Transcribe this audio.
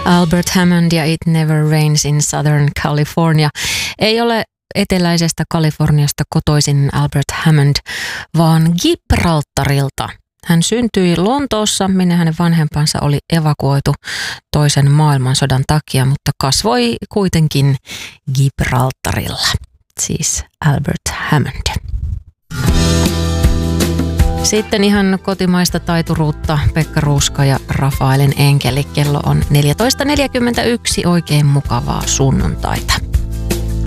Albert Hammond ja It Never Rains in Southern California. Ei ole eteläisestä Kaliforniasta kotoisin Albert Hammond, vaan Gibraltarilta. Hän syntyi Lontoossa, minne hänen vanhempansa oli evakuoitu toisen maailmansodan takia, mutta kasvoi kuitenkin Gibraltarilla. Siis Albert Hammond. Sitten ihan kotimaista taituruutta Pekka Ruuska ja Rafaelin enkeli. Kello on 14.41, oikein mukavaa sunnuntaita.